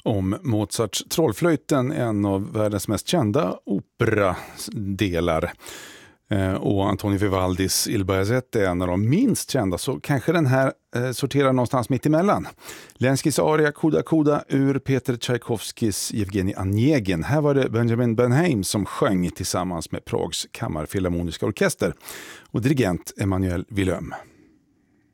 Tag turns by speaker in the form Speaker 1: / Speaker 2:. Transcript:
Speaker 1: Om Mozarts Trollflöjten, en av världens mest kända operadelar. Och Antonio Vivaldis Il Baiarzete är en av de minst kända, så kanske den här sorterar någonstans mitt emellan. Lenskis aria Koda Koda ur Peter Tchaikovskis Yevgeni Onegin. Här var det Benjamin Benhaim som sjöng tillsammans med Prags kammarfilharmoniska orkester och dirigent Emanuel Villaume.